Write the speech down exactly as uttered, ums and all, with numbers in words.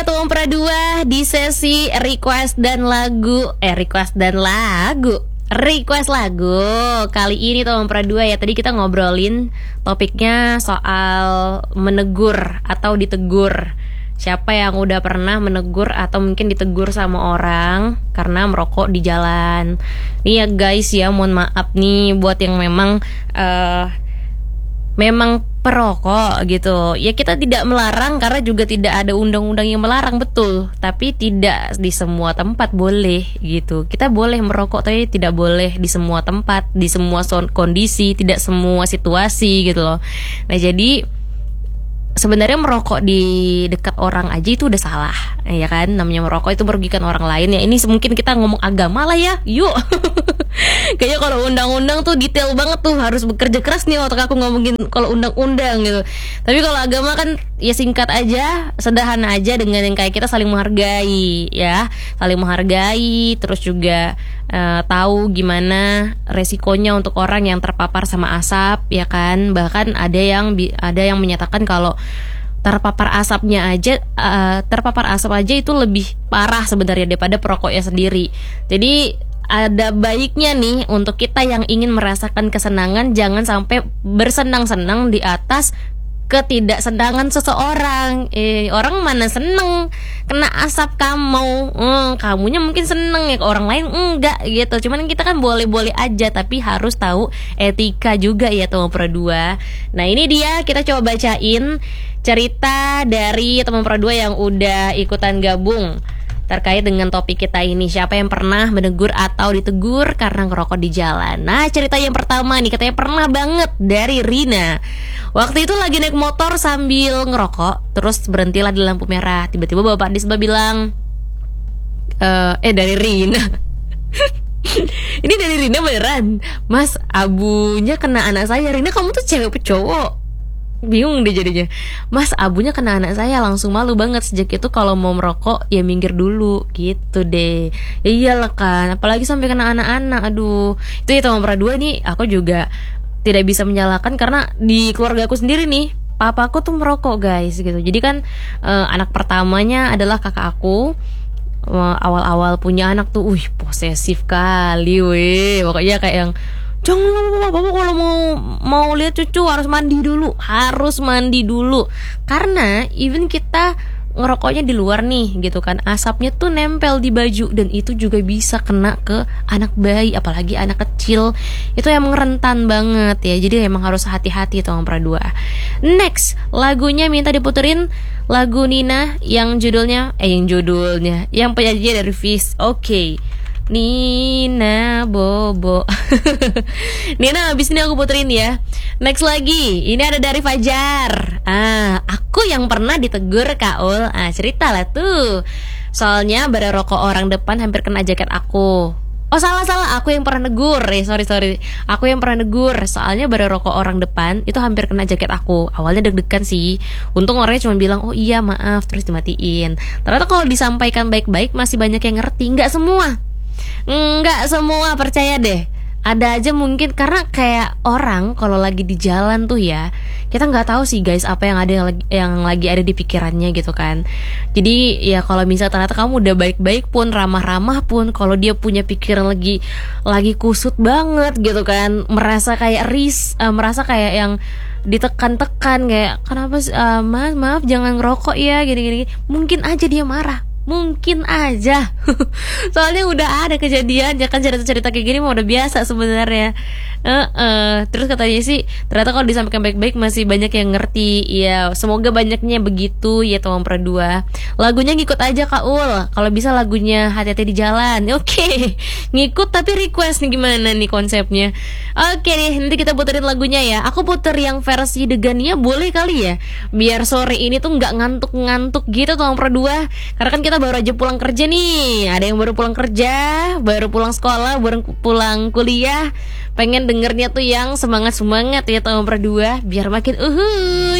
Tumpra dua di sesi request dan lagu Eh request dan lagu Request lagu kali ini Tumpra dua ya. Tadi kita ngobrolin topiknya soal menegur atau ditegur. Siapa yang udah pernah menegur atau mungkin ditegur sama orang karena merokok di jalan. Nih ya guys ya, mohon maaf nih buat yang memang uh, Memang perokok gitu. Ya kita tidak melarang karena juga tidak ada undang-undang yang melarang, betul. Tapi tidak di semua tempat boleh gitu. Kita boleh merokok tapi tidak boleh di semua tempat, di semua kondisi, tidak semua situasi gitu loh. Nah jadi sebenarnya merokok di dekat orang aja itu udah salah, ya kan? Namanya merokok itu merugikan orang lain ya. Ini mungkin kita ngomong agama lah ya. Yuk. Kayaknya kalau undang-undang tuh detail banget tuh, harus bekerja keras nih otak aku ngomongin kalau undang-undang gitu. Tapi kalau agama kan ya singkat aja, sederhana aja dengan yang kayak kita saling menghargai ya, saling menghargai, terus juga uh, tahu gimana resikonya untuk orang yang terpapar sama asap, ya kan? Bahkan ada yang ada yang menyatakan kalau terpapar asapnya aja, uh, terpapar asap aja itu lebih parah sebenarnya daripada perokoknya sendiri. Jadi ada baiknya nih untuk kita yang ingin merasakan kesenangan, jangan sampai bersenang-senang di atas ketidaksenangan seseorang. Eh, orang mana seneng kena asap kamu, hmm, kamunya mungkin seneng ya, orang lain enggak gitu. Cuman kita kan boleh-boleh aja, tapi harus tahu etika juga ya Tumpra dua. Nah ini dia, kita coba bacain cerita dari Tumpra dua yang udah ikutan gabung terkait dengan topik kita ini. Siapa yang pernah menegur atau ditegur karena ngerokok di jalan? Nah cerita yang pertama nih katanya pernah banget, dari Rina. Waktu itu lagi naik motor sambil ngerokok, terus berhentilah di lampu merah. Tiba-tiba bapak di sebelah bilang e, Eh dari Rina. Ini dari Rina beneran, Mas, abunya kena anak saya. Rina, kamu tuh cewek apa cowok? Bingung deh jadinya. Mas, abunya kena anak saya. Langsung malu banget. Sejak itu kalau mau merokok ya minggir dulu gitu deh. Ya iyalah kan, apalagi sampai kena anak-anak. Aduh, itu ya Tumpra dua nih. Aku juga tidak bisa menyalahkan karena di keluarga aku sendiri nih, papaku tuh merokok guys gitu. Jadi kan eh, anak pertamanya adalah kakak aku. eh, Awal-awal punya anak tuh, wih posesif kali weh. Pokoknya kayak yang jangan bapak kalau mau mau lihat cucu harus mandi dulu, harus mandi dulu. Karena even kita ngerokoknya di luar nih gitu kan, asapnya tuh nempel di baju dan itu juga bisa kena ke anak bayi, apalagi anak kecil. Itu emang rentan banget ya. Jadi emang harus hati-hati Tumpra dua. Next, lagunya minta diputerin lagu Nina yang judulnya eh yang judulnya yang penyanyinya dari Fish. Oke. Okay. Nina Bobo. Nina, abis ini aku puterin ya. Next lagi, ini ada dari Fajar. Ah, aku yang pernah ditegur Kaul. Ah, cerita lah tuh. Soalnya bara rokok orang depan hampir kena jaket aku. Oh salah salah, aku yang pernah negur. Eh sorry sorry, aku yang pernah negur. Soalnya bara rokok orang depan itu hampir kena jaket aku. Awalnya deg-degan sih. Untung orangnya cuma bilang oh iya maaf, terus dimatiin. Ternyata kalau disampaikan baik-baik masih banyak yang ngerti. Nggak semua. Enggak semua, percaya deh. Ada aja mungkin karena kayak orang kalau lagi di jalan tuh ya, kita nggak tahu sih guys apa yang ada yang lagi, yang lagi ada di pikirannya gitu kan. Jadi ya kalau misal ternyata kamu udah baik-baik pun, ramah-ramah pun, kalau dia punya pikiran lagi lagi kusut banget gitu kan, merasa kayak ris, uh, merasa kayak yang ditekan-tekan kayak kenapa uh, mas maaf jangan ngerokok ya gini-gini, mungkin aja dia marah. Mungkin aja. Soalnya udah ada kejadian ya kan, cerita-cerita kayak gini mah udah biasa sebenarnya. Uh-uh. Terus katanya sih ternyata kalau disampaikan baik-baik masih banyak yang ngerti. Ya semoga banyaknya begitu ya Tumpra dua. Lagunya ngikut aja Kak Ul. Kalau bisa lagunya hati-hati di jalan. Oke okay. Ngikut tapi request nih, gimana nih konsepnya. Oke okay nih, nanti kita puterin lagunya ya. Aku puter yang versi Degania boleh kali ya, biar sore ini tuh gak ngantuk-ngantuk gitu Tumpra dua. Karena kan kita baru aja pulang kerja nih. Ada yang baru pulang kerja, baru pulang sekolah, baru pulang kuliah. Pengen dengernya tuh yang semangat-semangat ya Tumpra dua, biar makin uhuy.